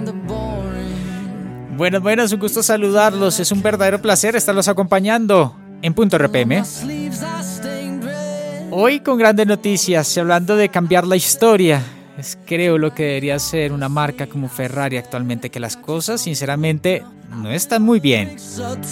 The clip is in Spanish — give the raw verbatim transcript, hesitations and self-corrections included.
Bueno, bueno, es un gusto saludarlos. Es un verdadero placer estarlos acompañando en Punto R P M. Hoy con grandes noticias, hablando de cambiar la historia. Es creo lo que debería ser una marca como Ferrari actualmente, que las cosas sinceramente no están muy bien.